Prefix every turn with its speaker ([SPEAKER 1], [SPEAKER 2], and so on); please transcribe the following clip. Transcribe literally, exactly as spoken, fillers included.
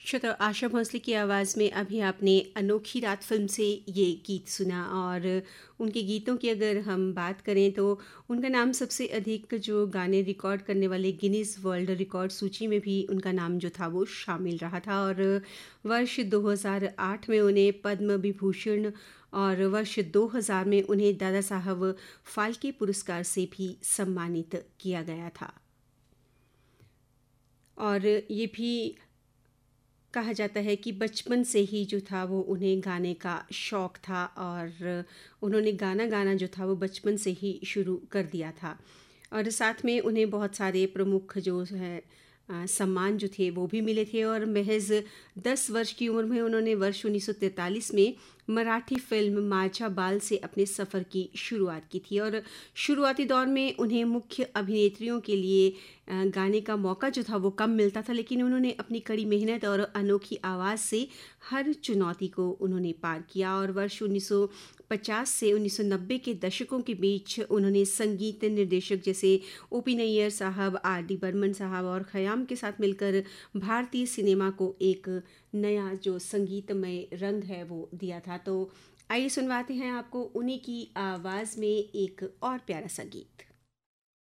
[SPEAKER 1] श्रोता, आशा भोसले की आवाज़ में अभी आपने अनोखी रात फिल्म से ये गीत सुना। और उनके गीतों की अगर हम बात करें तो उनका नाम सबसे अधिक जो गाने रिकॉर्ड करने वाले गिनीज वर्ल्ड रिकॉर्ड सूची में भी उनका नाम जो था वो शामिल रहा था। और वर्ष दो हज़ार आठ में उन्हें पद्म विभूषण और वर्ष दो हज़ार में उन्हें दादा साहब फाल्के पुरस्कार से भी सम्मानित किया गया था। और ये भी कहा जाता है कि बचपन से ही जो था वो उन्हें गाने का शौक़ था और उन्होंने गाना गाना जो था वो बचपन से ही शुरू कर दिया था। और साथ में उन्हें बहुत सारे प्रमुख जो है अ, सम्मान जो थे वो भी मिले थे। और महज दस वर्ष की उम्र में उन्होंने वर्ष उन्नीस सौ तैंतालीस में मराठी फिल्म माझा बाल से अपने सफ़र की शुरुआत की थी। और शुरुआती दौर में उन्हें मुख्य अभिनेत्रियों के लिए अ, गाने का मौका जो था वो कम मिलता था, लेकिन उन्होंने अपनी कड़ी मेहनत और अनोखी आवाज़ से हर चुनौती को उन्होंने पार किया। और वर्ष उन्नीस सौ पचास से उन्नीस सौ नब्बे के दशकों के बीच उन्होंने संगीत निर्देशक जैसे ओ पी नैयर साहब, आर डी बर्मन साहब और खयाम के साथ मिलकर भारतीय सिनेमा को एक नया जो संगीतमय रंग है वो दिया था। तो आइए सुनवाते हैं आपको उन्हीं की आवाज़ में एक और प्यारा सा गीत।